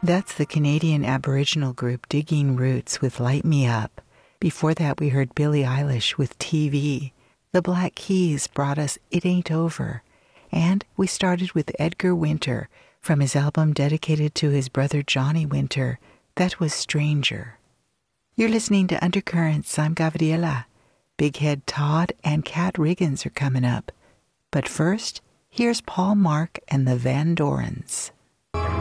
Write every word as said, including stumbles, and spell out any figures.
That's the Canadian Aboriginal group Digging Roots with Light Me Up. Before that, we heard Billie Eilish with T V. The Black Keys brought us It Ain't Over. And we started with Edgar Winter from his album dedicated to his brother Johnny Winter. That was Stranger. You're listening to Undercurrents. I'm Gabriela. Big Head Todd and Kat Riggins are coming up. But first, here's Paul Mark and the Van Dorens.